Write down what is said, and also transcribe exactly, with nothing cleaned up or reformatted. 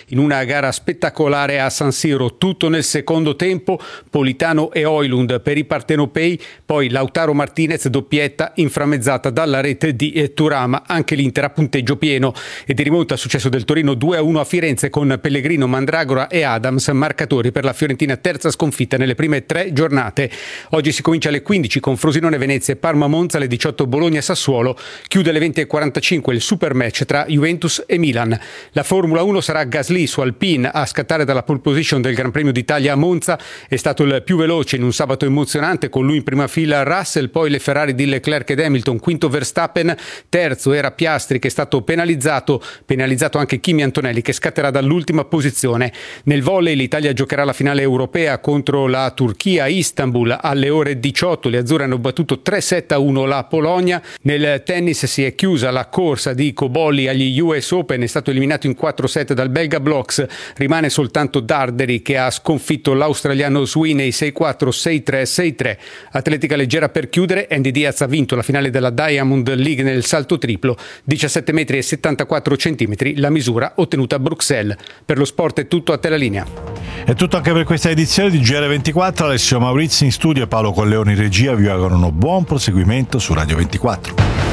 in una gara spettacolare a San Siro, tutto nel secondo tempo, Politano e Højlund per i partenopei, poi Lautaro Martinez doppietta inframmezzata dalla rete di Thuram, anche l'Inter a punteggio pieno e di rimonta al successo del Torino due a uno a Firenze con Pellegrino, Mandragora e Adams, marcatori per la Fiorentina, terza sconfitta nelle prime tre giornate. Oggi si comincia alle quindici con Frosinone Venezia e Parma Monza, alle diciotto Bologna Sassuolo, chiude alle venti e quarantacinque il super match tra Juventus e Milan. La Formula uno sarà Gasly su Alpine a scattare dalla pole position del Gran Premio d'Italia a Monza, è stato il più veloce in un sabato emozionante, con lui in prima fila Russell, poi le Ferrari di Leclerc ed Hamilton, quinto Verstappen, terzo era Piastri che è stato penalizzato, penalizzato anche Kimi Antonelli che scatterà dall'ultima posizione. Nel volley l'Italia giocherà la finale europea contro la Turchia a Istanbul alle ore diciotto, le azzurre hanno battuto tre sette a uno la Polonia. Nel tennis si è chiusa la corsa di Cobolli agli U S Open, è stato eliminato in quattro set dal belga Bloks, rimane soltanto Darderi che ha sconfitto l'australiano Sweeney sei quattro sei tre sei tre. Atletica leggera per chiudere, Andy Diaz ha vinto la finale della Diamond League nel salto triplo, diciassette metri e settantaquattro centimetri, la misura ottenuta a Bruxelles. Per lo sport è tutto, a te la linea. È tutto anche per questa edizione di G R ventiquattro, Alessio Maurizi in studio e Paolo Colleoni in regia vi augurano buon proseguimento su Radio ventiquattro.